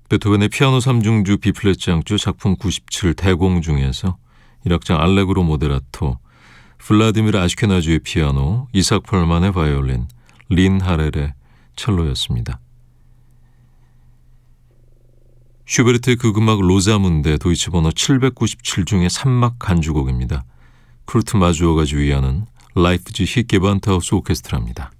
베토벤의 피아노 3중주 B플랫 장조 작품 97 대공 중에서 1악장 알레그로 모데라토, 블라디미르 아시케나주의 피아노, 이삭 펄만의 바이올린, 린 하렐의 첼로였습니다. 슈베르트의 극음악 로자문데 도이치 번호 797 중의 3막 간주곡입니다. 쿠르트 마주어가 주의하는 라이프지히 게반트하우스 오케스트라입니다.